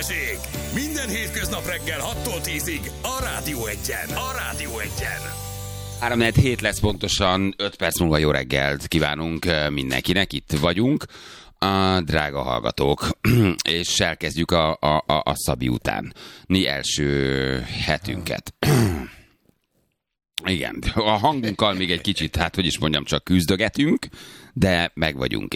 Balázsék! Minden hétköznap reggel 6-tól 10-ig a Rádió Egyen. 3-4 lesz pontosan, 5 perc múlva jó reggelt kívánunk mindenkinek, itt vagyunk, a drága hallgatók, és elkezdjük a Szabi utáni első hetünket. Igen, a hangunkkal még egy kicsit, hát hogy is mondjam, csak küzdögetünk, de meg vagyunk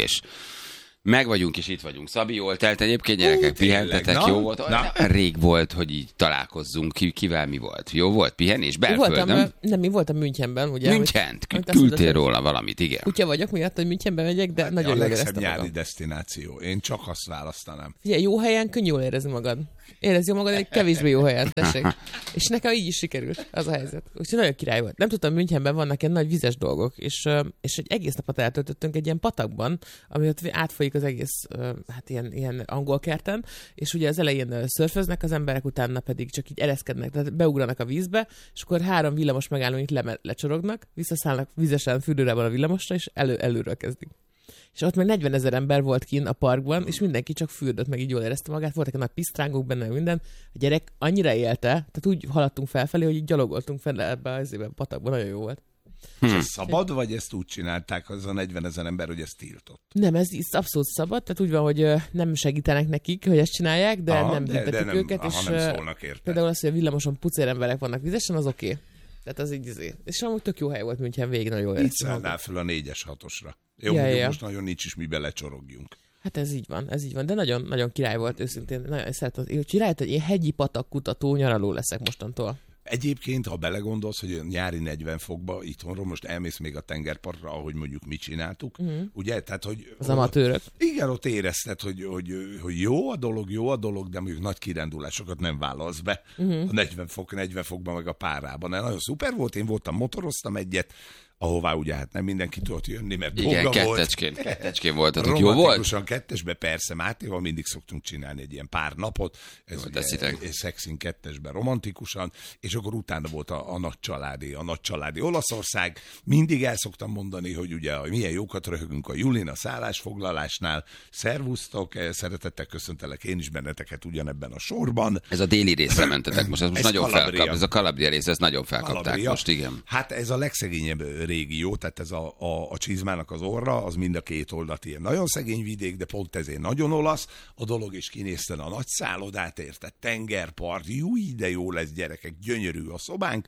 és itt vagyunk. Szabi, jól telt egyébként, gyerekek, pihentetek, jó volt? Rég volt, hogy így találkozzunk, kivel mi volt? Jó volt pihenés? Belföldön? Mi voltam Münchenben, ugye? Münchent? Küldtél róla valamit, igen. Kutya vagyok miatt, hogy Münchenben megyek, de nagyon jól éreztem magam. A legszebb nyári destináció. Én csak azt választanám. Figyelj, jó helyen könnyű jól érezni magad. Érezd jó magad egy kevésbé jó helyen, tessék. És nekem így is sikerült az a helyzet. Úgyhogy nagyon király volt. Nem tudtam, Münchenben vannak ilyen nagy vizes dolgok, és egy egész napot eltöltöttünk egy ilyen patakban, ami ott átfolyik az egész, hát ilyen angol kerten, és ugye az elején szörföznek az emberek, utána pedig csak így ereszkednek, tehát beugranak a vízbe, és akkor 3 villamos megállóink lecsorognak, visszaszállnak vizesen fürdőrában a villamosra, és előről kezdik. És ott meg 40 000 ember volt kint a parkban, és mindenki csak fürdött, meg így jól érezte magát. Voltak a nagy pisztrángok benne, minden. A gyerek annyira élte, tehát úgy haladtunk felfelé, hogy így gyalogoltunk fel ebbe a patakban, nagyon jó volt. És ez szabad, vagy ezt úgy csinálták, az a 40 000 ember, hogy ez tiltott? Nem, ez abszolút szabad, tehát úgy van, hogy nem segítenek nekik, hogy ezt csinálják, de nem büntetik őket, és nem szólnak érte. Például az, hogy a villamoson pucér emberek vannak vizesen, az oké. Tehát az így és amúgy tök jó hely volt München végig, nagyon jól éreztem. Így szállnál föl a 4-es 6-osra. Jó, most nagyon nincs is mibe lecsorogjunk. Hát ez így van, de nagyon, nagyon király volt őszintén. Nagyon szeretem, hogy rájött, hogy én hegyi patakkutató nyaraló leszek mostantól. Egyébként, ha belegondolsz, hogy nyári 40 fokba itthonról most elmész még a tengerpartra, ahogy mondjuk mi csináltuk, ugye? Tehát, hogy az amatőrök. Igen, ott érezted, hogy jó a dolog, de mondjuk nagy kirándulásokat nem vállalsz be a 40 fokban meg a párában. Nagyon szuper volt, én motoroztam egyet, ahová ugye hát nem mindenki tudott jönni, mert dolga volt. Kettecskén voltatok. Jó volt? Romantikusan kettesbe, persze, Mátéval mindig szoktunk csinálni egy ilyen pár napot. Ez ugye Szexin kettesben romantikusan, és akkor utána volt a nagy családi Olaszország. Mindig el szoktam mondani, hogy ugye milyen jókat röhögünk a Julin a szállásfoglalásnál. Szervusztok, szeretettel köszöntelek én is benneteket ugyanebben a sorban. Ez a déli részre mentetek most, ez nagyon felkap. Ez a Calabria rész, ez nagyon felkapták most, igen. Hát ez a legszegényebb régió, tehát ez a csizmának az orra, az mind a két oldalt ilyen nagyon szegény vidék, de pont ezért nagyon olasz a dolog, és kinézted a nagy szállodát, érted, tengerpart, de jó lesz, gyerekek, gyönyörű a szobánk.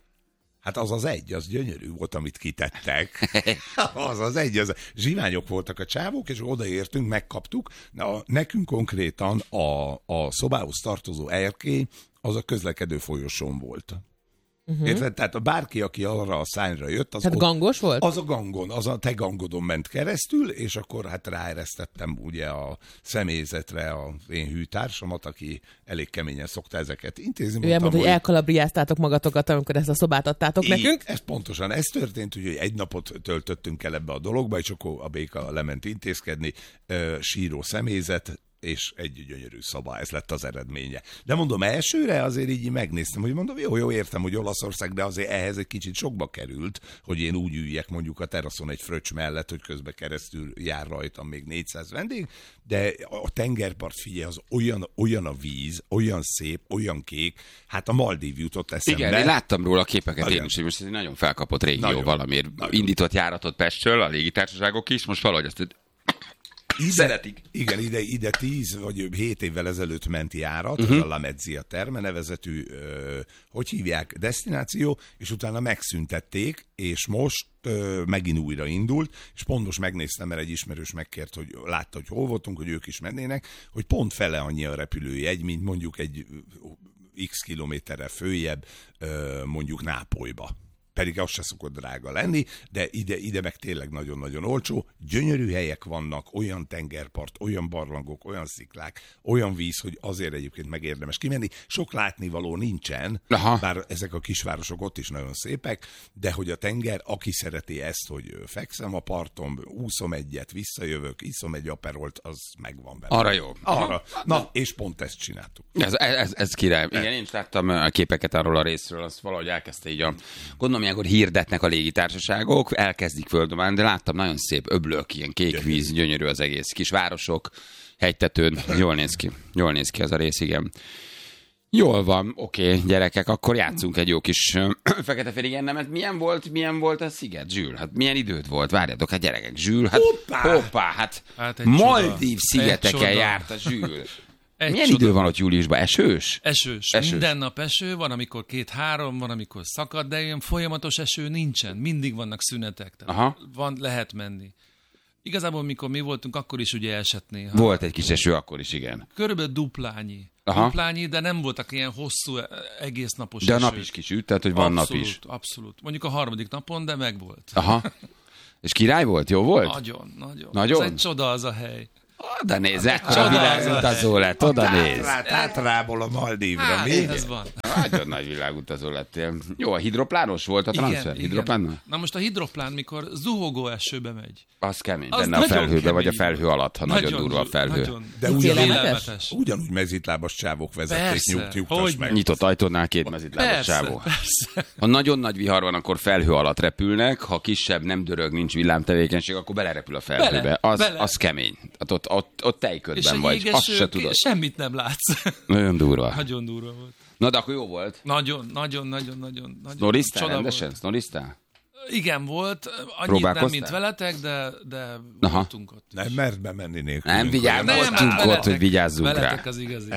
Hát az gyönyörű volt, amit kitettek. az zsiványok voltak a csávók, és odaértünk, megkaptuk. Nekünk konkrétan a szobához tartozó erkély, az a közlekedő folyosón volt. Érted? Tehát bárki, aki arra a szányra jött, az tehát gangos volt? Az a gangon, az a te gangodon ment keresztül, és akkor hát ráeresztettem ugye a személyzetre az én hűtársamat, aki elég keményen szokta ezeket intézni. Ő elmondta, hogy elkalabriáztátok magatokat, amikor ezt a szobát adtátok nekünk. Ez pontosan, ez történt, hogy egy napot töltöttünk el ebbe a dologba, és akkor a béka lement intézkedni, síró személyzet, és egy gyönyörű szoba, ez lett az eredménye. De mondom, elsőre azért így megnéztem, hogy mondom, jó, értem, hogy Olaszország, de azért ehhez egy kicsit sokba került, hogy én úgy üljek mondjuk a teraszon egy fröccs mellett, hogy közben keresztül jár rajtam még 400 vendég, de a tengerpart, figyelj, az olyan a víz, olyan szép, olyan kék, hát a Maldív jutott eszembe. Igen, én láttam róla a képeket nagyon. Én is, hogy most ez egy nagyon felkapott régió valamiért. Indított járatot Pestről, a légitársaságok is, most valahogy azt szeretik. Igen, ide 10 vagy 7 évvel ezelőtt ment járat, a La Mezzia Terme nevezetű, hogy hívják, destináció, és utána megszüntették, és most megint újra indult, és pont most megnéztem, mert egy ismerős megkért, hogy látta, hogy hol voltunk, hogy ők is mennének, hogy pont fele annyi a repülőjegy, mint mondjuk egy x kilométerre följebb, mondjuk Nápolyba. Pedig az se szokott drága lenni, de ide meg tényleg nagyon-nagyon olcsó. Gyönyörű helyek vannak, olyan tengerpart, olyan barlangok, olyan sziklák, olyan víz, hogy azért egyébként megérdemes kimenni. Sok látnivaló nincsen, bár ezek a kisvárosok ott is nagyon szépek, de hogy a tenger, aki szereti ezt, hogy fekszem a parton, úszom egyet, visszajövök, iszom egy aperolt, az megvan benne. Arra jó. Arra. Na, és pont ezt csináltuk. Ez király. Igen, én is láttam a képeket arról a részről, azt valahogy elkezdte így gondolom, ilyenkor hirdetnek a légitársaságok, elkezdik földomálni, de láttam nagyon szép öblök, ilyen kék víz, gyönyörű az egész. Kis városok, hegytetőn, jól néz ki az a rész, igen. Jól van, oké, gyerekek, akkor játszunk egy jó kis fekete-fehér ennemet. Milyen volt a sziget, Zsül? Hát milyen időt volt? Várjátok, hát gyerekek, Zsül, hát hoppá, hát Maldív szigeteken járt a Zsül. Milyen idő van ott júliusban? Esős? Esős. Minden nap eső, van amikor 2-3, van amikor szakad, de ilyen folyamatos eső nincsen. Mindig vannak szünetek. Lehet menni. Igazából, mikor mi voltunk, akkor is ugye esett néha. Volt egy kis eső akkor is, igen. Körülbelül duplányi, de nem voltak ilyen hosszú, egész napos de esők. De a nap is kisüt, tehát hogy van nap is. Abszolút. Mondjuk a 3. napon, de megvolt. Aha. És király volt? Jó volt? Nagyon. Ez egy csoda az a hely. Oda nézz, ekkora világutazó lett, oda nézz. Tátrából a Maldívra, mi? Ez van. Nagyon nagy világutazó lettél. Jó, a hidroplános volt a transfer? Igen. Na most a hidroplán, mikor zuhogó esőbe megy. Az kemény, benne a felhőbe, kemény. Vagy a felhő alatt, ha nagyon durva a felhő. De ugyanúgy mezitlábas csávok vezették, nyugtass meg. Nyitott ajtónál 2 mezitlábas csávó. Ha nagyon nagy vihar van, akkor felhő alatt repülnek, ha kisebb, nem dörög, nincs villámtevékenység, akkor belerepül a felhőbe. Az kemény. Ott tejködben vagy, azt se tudod. Semmit nem látsz. Nagyon durva. Nagyon durva volt. Na, de akkor jó volt? Nagyon. Snoriztál rendesen? Snoriztál? Igen, volt. Annyit nem, mint veletek, de voltunk ott. Nem mert bemenni nélkül. Nem voltunk ott, hogy vigyázzunk rá. Veletek az igazi.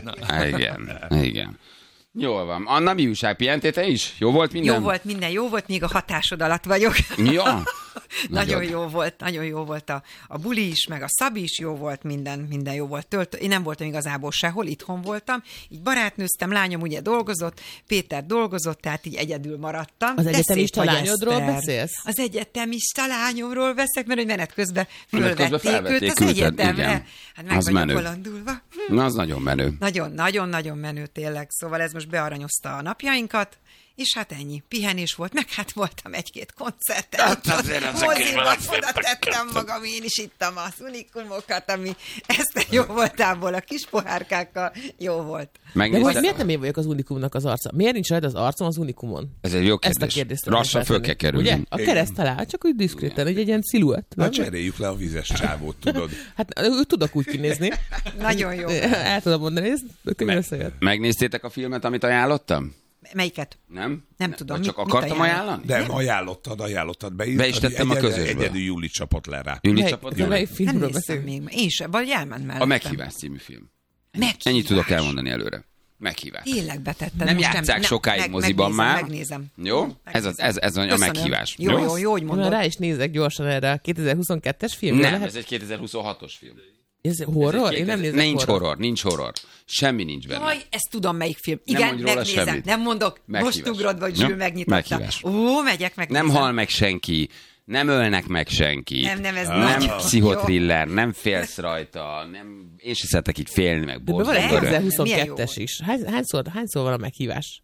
Igen. Jól van. Anna, mi újság? Pihentél is? Jó volt minden? Jó volt, még a hatásod alatt vagyok. Ja. Nagyon jó volt a buli is, meg a Szabi is jó volt, minden jó volt. Én nem voltam igazából sehol, itthon voltam, így barátnőztem, lányom ugye dolgozott, Péter dolgozott, tehát így egyedül maradtam. Az egyetemista lányodról beszélsz? Az egyetemista lányomról beszélek, mert hogy menet közben fölvették őt az egyetemre. Igen. Hát meg vagyok bolondulva. Na, az nagyon menő. Nagyon menő tényleg, szóval ez most bearanyozta a napjainkat, és hát ennyi. Pihenés volt, meg hát voltam 1-2 koncerten. Hát azért az moziba oda tettem magam, én is ittam az unikumokat, ami ezt jó voltából, a kis pohárkákkal jó volt. De hogy miért nem én vagyok az unikumnak az arca? Miért nincs rajta az arcom az unikumon? Ez egy jó kérdés. Ezt a kérdést lassan föl kell kerülni. Ugye? A kereszt talál, csak úgy diszkréten, egy ilyen sziluett. Na cseréljük le a vizes csávót, tudod. Hát tudok úgy kinézni. Nagyon jó. El tudom mondani, ez könnyen összejött. Megnéztétek a filmet, amit ajánlottam? Melyiket? Nem tudom. Vagy csak akartam ajánlani? Nem, ajánlottad. Be is tettem a közösből. Egyedül Júli csapott le rá. Melyik filmről nem néztem még. Én sem, vagy elment mellettem. A Meghívás című film. Ennyit tudok elmondani előre. Meghívás. Tényleg betettem. Nem játsszák sokáig moziban már. Megnézem. Jó? Ez a meghívás. Jó, hogy mondod. Rá is nézek gyorsan erre a 2022-es filmre. Nem, ez egy 2026-os film. Ez horror? Én nem nézek Nincs horror. Semmi nincs benne. Jaj, ezt tudom, melyik film. Igen, megnézem. Semmit. Nem mondok. Meghívás. Most ugrod, vagy Zsül megnyitotta. Meghívás. Megyek, megnézem. Nem hal meg senki. Nem ölnek meg senki. Nem pszichotriller, nem félsz rajta, nem, én sem szeretek így félni, meg borzolni. De van egy 2022-es is. Hányszor van a meghívás?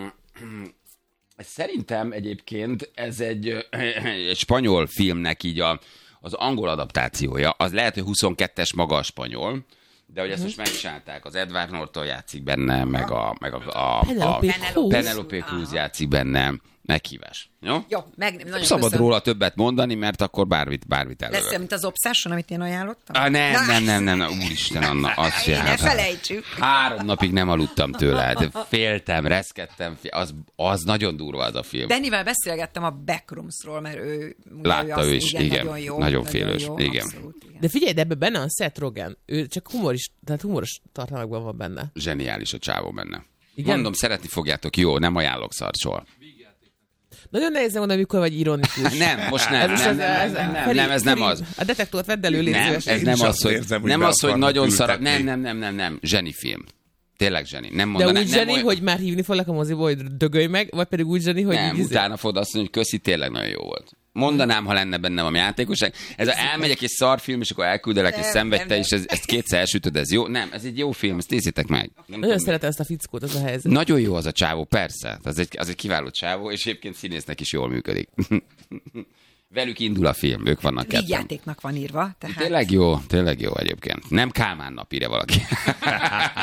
Szerintem egyébként ez egy spanyol filmnek így az angol adaptációja. Az lehet, hogy 22-es maga a spanyol, de hogy ezt most megcsinálták. Az Edward Norton játszik benne, meg a Penelope Cruz játszik benne. Meghívás. Jó? Jó, nagyon szabad köszönöm. róla többet mondani, mert akkor bármit előre. Lesz, mint az Obsession, amit én ajánlottam? Nem. Úristen, Anna, azt ne felejtsük. 3 napig nem aludtam tőle. Féltem, reszkedtem. Az nagyon durva az a film. Bennivel beszélgettem a Backroomsról, mert ő látta ő is, igen. Nagyon jó. Nagyon félős, igen. Abszolút, igen. De figyelj, de ebben benne a Seth Rogen. Ő csak humoros tartalmakban van benne. Zseniális a csávó benne. Igen? Mondom, szeretni fogjátok, jó, nem ajánlok szart soha. Nagyon nehéz mondani, mikor vagy ironikus. Nem, most nem. Ez nem az. A detektort vedd elő, légy szíves. Ez nem az, hogy nagyon szar. Nem. Zseni film. Tényleg zseni. Nem mondanám. De úgy zseni, hogy már hívni foglak a moziból, hogy dögölj meg, vagy pedig úgy zseni, hogy... Nem, utána fogod azt mondani, hogy köszi, tényleg nagyon jó volt. Mondanám, ha lenne bennem a játékosság. Elmegyek egy szarfilm, és akkor elküldelek, és szenvedj te, és ezt kétszer elsütöd, ez jó? Nem, ez egy jó film, ezt nézzétek meg. Nagyon szeretem ezt a fickót, az a helyzet. Nagyon jó az a csávó, persze. Az egy kiváló csávó, és egyébként színésznek is jól működik. Velük indul a film, ők vannak ketten. Vígjátéknak van írva. Tehát... Tényleg jó egyébként. Nem Kálmán nap írja valaki.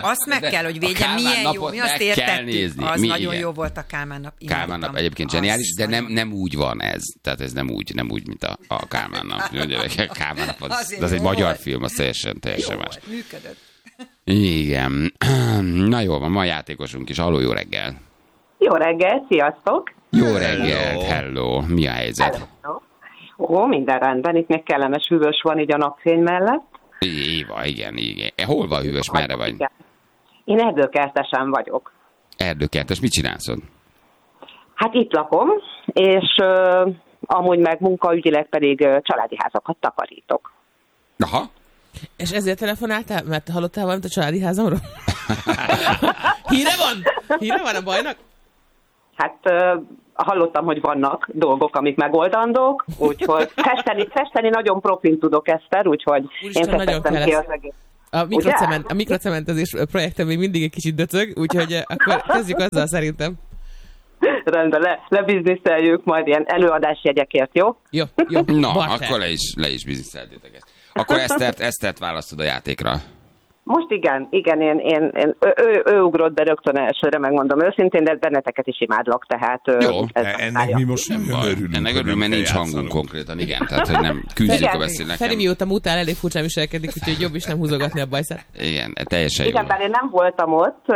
Azt meg kell, hogy védjem, milyen jó, mi azt értettük. Az nagyon jó volt a Kálmán nap. Kálmán nap egyébként zseniális, de nem úgy van ez. Tehát ez nem úgy, mint a Kálmán nap. Kálmán nap az egy magyar film, az teljesen más. Működött. Igen. Na jó van, ma játékosunk is. Halló, jó reggel. Jó reggel, sziasztok. Jó reggel, hello. Mi a helyzet? Ó, minden rendben, itt még kellemes hűvös van így a napfény mellett. Éva, igen. Hol van hűvös, merre vagy? Én erdőkertesen vagyok. Erdőkertes, mit csinálsz? Hát itt lakom, és amúgy meg munkaügyileg pedig családi házakat takarítok. Aha. És ezért telefonáltál? Mert hallottál valamit a családi házamról? Híre van a bajnak? Hát hallottam, hogy vannak dolgok, amik megoldandók, úgyhogy festeni nagyon profin tudok, Eszter, úgyhogy Úristen, én festettem ki az egész. A mikrocementezés projektem még mindig egy kicsit döcög, úgyhogy akkor kezdjük azzal szerintem. Rendben, lebizniszeljük majd ilyen előadásjegyekért, jó? Jó. Na, akkor le is bizniszeltétek ezt. Akkor Esztert választod a játékra. Most igen, ő ugrott be rögtön elsőre, megmondom őszintén, de benneteket is imádlak, tehát... Jó, ennek mi most nagyon örülünk. Ennek örülünk, mert nincs hangunk konkrétan, igen, tehát hogy nem küzdjük a beszélnek. Feri mióta mutál, elég furcsán viselkedik, úgyhogy jobb is nem húzogatni a bajszát. Igen, teljesen jó. Igen, bár én nem voltam ott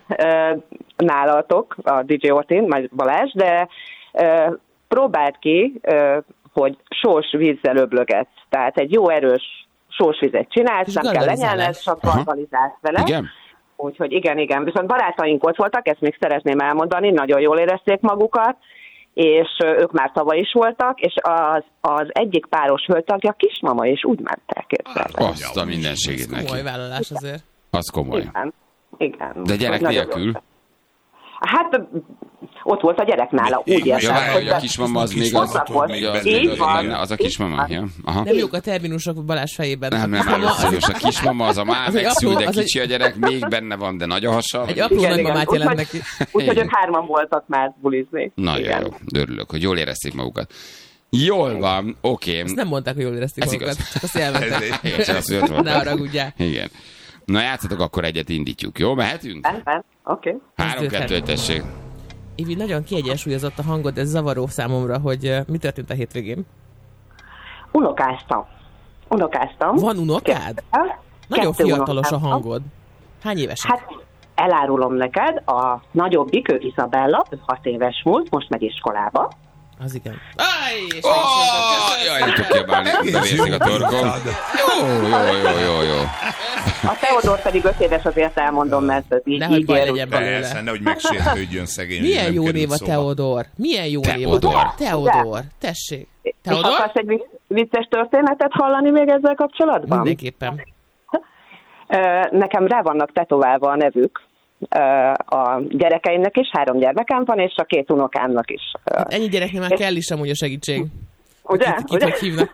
nálatok, a DJ Ortin, vagy Balázs, de próbált ki, hogy sós vízzel öblögetsz, tehát egy jó erős sósvizet csinálsz, nem kell lenyelned, csak gargalizálsz vele. Igen? Úgyhogy igen. Viszont barátaink ott voltak, ezt még szeretném elmondani, nagyon jól érezték magukat, és ők már tavaly is voltak, és az egyik páros hölgytagja kismama, és úgy mentek, képzelni. Azt a mindenségét neki. Komoly vállalás azért. Az komoly. Igen. De gyerek nélkül? Hát ott volt a gyerek nála, úgy értem. Hogy a kismama az még az a kismama. Ja. Aha. Nem jók a terminusok Balázs fejében. Nem, a kismama az a már megszül, de kicsi a gyerek, még benne van, de nagy a hasa. Egy apró nagymamát jelent neki. Úgyhogy ők 3-an voltak már bulizni. Nagyon jó, örülök, hogy jól érezték magukat. Jól van, oké. Ezt nem mondták, hogy jól érezték magukat, csak azt elmentek. Ne haragudjál. Igen. Na játszatok, akkor egyet indítjuk, jó? Mehetünk? Oké. 3-2, tessék. Ivi, nagyon kiegyensúlyozott a hangod, ez zavaró számomra, hogy mi történt a hétvégén? Unokáztam. Van unokád? Nagyon fiatalos a hangod. Hány évesek? Hát elárulom neked, a nagyobbik, ő Izabella, 6 éves múlt, most megy iskolába. Az igen. Jaj, nem tudok kiabálni, bevészik a torkom. Jó. A Teodor pedig 5 éves, azért elmondom, mert így nehogy baj legyen belőle. Persze, nehogy megsértődjön szegény. Milyen jó név a Teodor? Milyen jó név a Teodor? Tessék. Teodor? És akarsz egy vicces történetet hallani még ezzel kapcsolatban? Mindenképpen. Nekem rá vannak tetoválva a nevük. A gyerekeimnek is, 3 gyermekem van, és a 2 unokámnak is. Hát ennyi gyereknél már kell is amúgy a segítség. Ugye? Kit hívnak?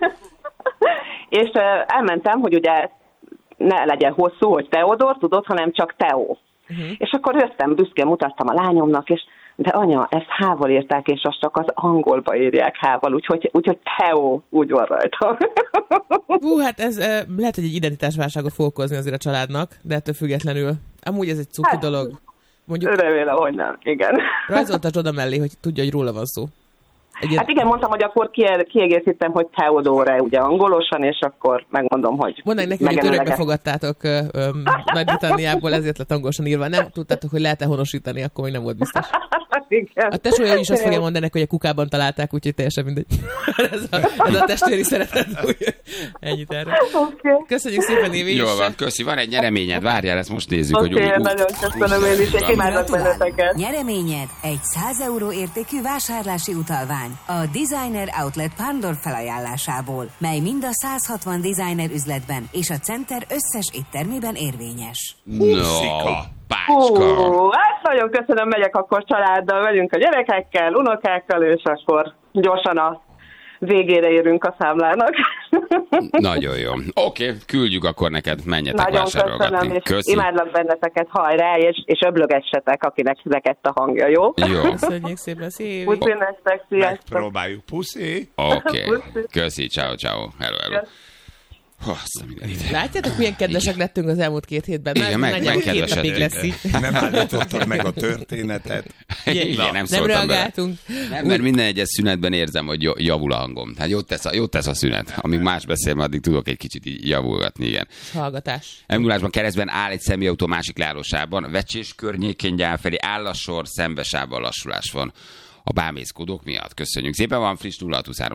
És elmentem, hogy ugye ne legyen hosszú, hogy Teodor, tudod, hanem csak Teó. És akkor jöttem, büszkén mutattam a lányomnak, és de anya, ezt H-val írták, és azt csak az angolba írják H-val, úgyhogy Teó úgy van rajta. Hát ez lehet, hogy egy identitásválságot fog okozni azért a családnak, de ettől függetlenül. Amúgy ez egy cuki dolog. Mondjuk, remélem, hogy nem, igen. Rajzoltasd oda mellé, hogy tudja, hogy róla van szó. Hát igen, mondtam, hogy akkor kiegészítem, hogy Teodóra ugye angolosan, és akkor megmondom, hogy mondd neki, hogy örökbe fogadtátok Nagy-Britanniából, ezért lett angolosan írva. Nem tudtátok, hogy lehet-e honosítani, akkor még nem volt biztos. A tesója is azt fogja mondani, hogy a kukában találták, úgyhogy teljesen mindegy. ez a testvéri szeretet. Ennyit erre. Okay. Köszönjük szépen, Évi. Jól van, köszi. Van egy nyereményed, várjál, ezt most nézzük. Oké, nagyon köszönöm én is, és imádok benneteket. Nyereményed egy 100 euró értékű vásárlási utalvány a Designer Outlet Pándor felajánlásából, mely mind a 160 designer üzletben és a Center összes éttermében érvényes. Hát nagyon köszönöm, megyek akkor családdal, velünk a gyerekekkel, unokákkal, és akkor gyorsan a végére érünk a számlának. Nagyon jó. Oké, küldjük akkor neked, menjetek vásárolgatni. Nagyon köszönöm, és imádlak benneteket, hajrá, és öblögessetek, akinek zekett a hangja, jó? Jó. Köszönjük szépen, szépen. Puszi nektek, sziasztok. Megpróbáljuk, puszi. Oké, köszi, ciao. Hello. Látjátok, milyen kedvesek lettünk az elmúlt 2 hétben? Igen, meg 2 napig lesz így. Nem állítottad meg a történetet. Igen, nem reagáltunk. Nem, mert minden egyes szünetben érzem, hogy javul a hangom. Tehát jót tesz a szünet. Amíg más beszél, addig tudok egy kicsit így javulgatni, igen. Hallgatás. M0-ásban keresztben áll egy személyautó másik leállósában, Vecsés környékén gyál felé áll a sor, szembesában lassulás van a bámészkodók miatt. Köszönjük szépen, van friss 0623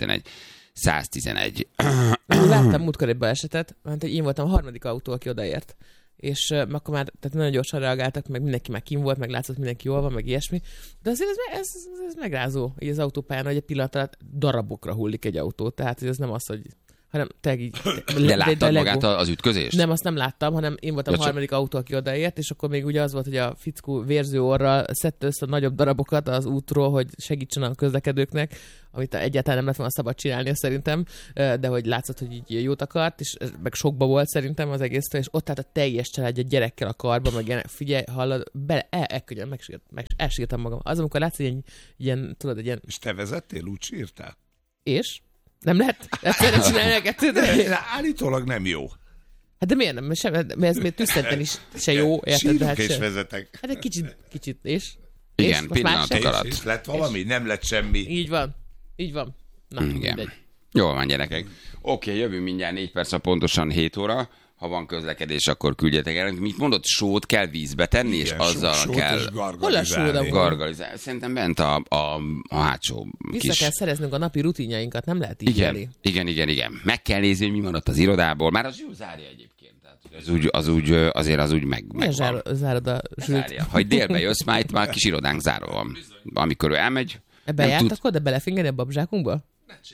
111. Láttam múltkor egy balesetet, mert én voltam a harmadik autó, aki odaért. És akkor már tehát nagyon gyorsan reagáltak, meg mindenki már kim volt, meg látszott mindenki jól van, meg ilyesmi. De azért ez megrázó, így az autópályán, hogy egy pillanat alatt darabokra hullik egy autó. Tehát ez nem az, hogy hanem te így... De láttad magát az ütközést? Nem, azt nem láttam, hanem én voltam a harmadik autó, aki odaért, és akkor még ugye az volt, hogy a fickó vérző orral szedte össze a nagyobb darabokat az útról, hogy segítsen a közlekedőknek, amit egyáltalán nem lett volna szabad csinálnia szerintem, de hogy látszott, hogy így jót akart, és meg sokba volt szerintem az egésztől, és ott állt a teljes családja gyerekkel a karban, meg figyelj, hallod, elkönnyen elsírtam magam. Az, amikor látsz, hogy ilyen, tudod, egy ilyen... És te vezettél, úgy sírtál? És? Nem lehet? Egyszerűen csinálni a kettőt? Állítólag nem jó. Hát de miért nem? Mert ez még tüsszenten is se jó. Sírok és vezetek. Hát egy kicsit, és? Igen, pillanatok alatt. És lett valami? Nem lett semmi. Így van. Na, igen. Mindegy. Jól van, gyerekek. Oké, jövünk mindjárt 4 perc, pontosan 7 óra. Ha van közlekedés, akkor küldjetek el. Mit mondott, sót kell vízbe tenni, igen, és azzal kell gargalizálni. Szerintem bent a hátsó vissza kell szereznünk a napi rutinjainkat, nem lehet így élni. Igen. Meg kell nézni, hogy mi maradt az irodából. Már az Zsül zárja egyébként. Tehát az úgy meg zárod a Zsült? Ha délbe jössz, már kis irodánk zárva van. Amikor ő elmegy... Bejártak oda belefingeni a babzsákunkba?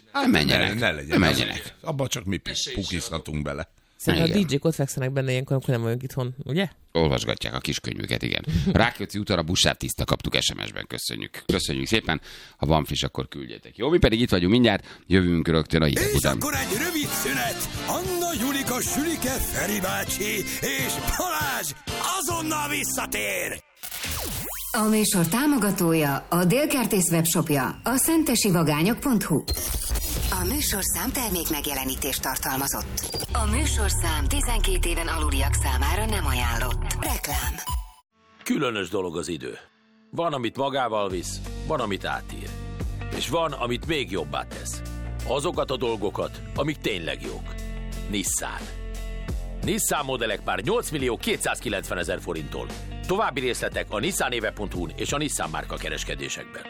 Menjenek. Abba csak mi pukizhatunk bele. Szerintem a DJ-k ott fekszenek benne ilyenkor, amikor nem vagyunk itthon, ugye? Olvasgatják a kiskönyvüket, igen. Rákóczi úton a buszát tiszta kaptuk SMS-ben, köszönjük. Köszönjük szépen, ha van friss, akkor küldjetek. Jó, mi pedig itt vagyunk mindjárt, jövünk rögtön a hírek után. És akkor egy rövid szünet. Anna, Julika, Sülike, Feri bácsi és Balázs azonnal visszatér. A műsor támogatója a Délkertész webshopja, a szentesivagányok.hu. A műsorszám termék megjelenítést tartalmazott. A műsorszám 12 éven aluliak számára nem ajánlott. Reklám. Különös dolog az idő. Van, amit magával visz, van, amit átír. És van, amit még jobbá tesz. Azokat a dolgokat, amik tényleg jók. Nissan. Nissan modellek már 8.290.000 forinttól. További részletek a nissanéve.hu-n és a Nissan márka kereskedésekben.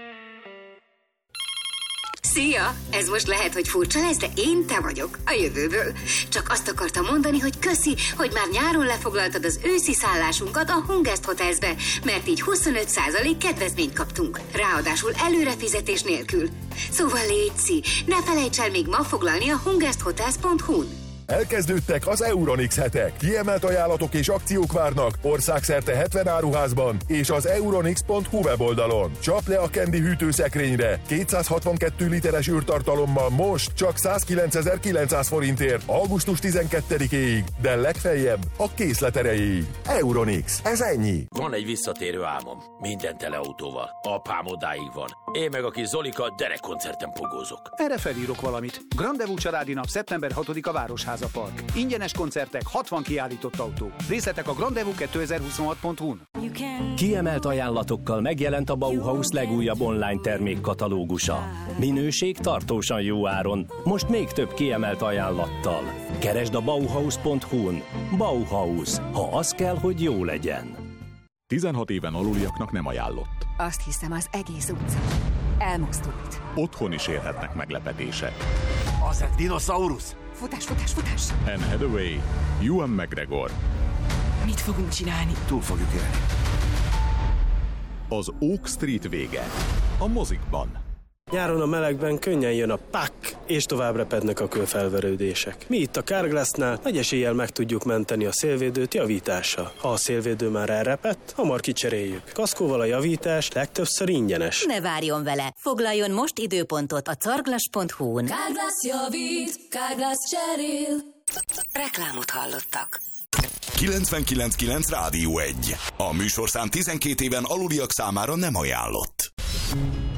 Szia! Ez most lehet, hogy furcsa lesz, de én te vagyok, a jövőből. Csak azt akartam mondani, hogy köszi, hogy már nyáron lefoglaltad az őszi szállásunkat a Hungest Hotelsbe, mert így 25% kedvezményt kaptunk. Ráadásul előrefizetés nélkül. Szóval létszi, ne felejts el még ma foglalni a hungesthotels.hu-n. Elkezdődtek az Euronix hetek. Kiemelt ajánlatok és akciók várnak országszerte 70 áruházban és az euronix.hu weboldalon. Csap le a Candy hűtőszekrényre 262 literes űrtartalommal most csak 109.900 forintért augusztus 12-éig, de legfeljebb a készlet erejéig. Euronix, ez ennyi. Van egy visszatérő álmom. Minden tele autóval. Apám odáig van. Én meg a kis Zolika derekkoncerten pogózok. Erre felírok valamit. Grandevú családi nap szeptember 6-a Városháza Park. Ingyenes koncertek, 60 kiállított autó. Részletek a grandevú2026.hu-n. Kiemelt ajánlatokkal megjelent a Bauhaus legújabb online termékkatalógusa. Minőség tartósan jó áron, most még több kiemelt ajánlattal. Keresd a Bauhaus.hu-n. Bauhaus, ha az kell, hogy jó legyen. 16 éven aluliaknak nem ajánlott. Azt hiszem, az egész utca elmozdult. Otthon is érhetnek meglepetések. Az egy dinoszaurusz! Futás! Anne Hathaway, Ewan McGregor. Mit fogunk csinálni? Túl fogjuk élni. Az Oak Street vége. A mozikban. Nyáron a melegben könnyen jön a pak, és tovább repednek a kőfelverődések. Mi itt a Carglassnál nagy eséllyel meg tudjuk menteni a szélvédőt javítással. Ha a szélvédő már elrepett, hamar kicseréljük. Kaszkóval a javítás legtöbbször ingyenes. Ne várjon vele! Foglaljon most időpontot a carglass.hu-n. Carglass javít, Carglass cserél. Reklámot hallottak. 99.9 Rádió 1. A műsorszám 12 éven aluliak számára nem ajánlott.